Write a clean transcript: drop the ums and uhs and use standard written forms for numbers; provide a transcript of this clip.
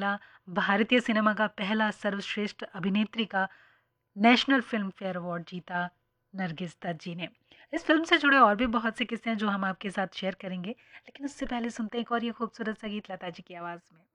मिला भारतीय सिनेमा का पहला सर्वश्रेष्ठ अभिनेत्री का नेशनल फ़िल्म फेयर अवार्ड जीता नरगिस दत्त जी ने। इस फ़िल्म से जुड़े और भी बहुत से किस्से हैं जो हम आपके साथ शेयर करेंगे, लेकिन उससे पहले सुनते हैं एक और ये खूबसूरत सा गीत लता जी की आवाज़ में।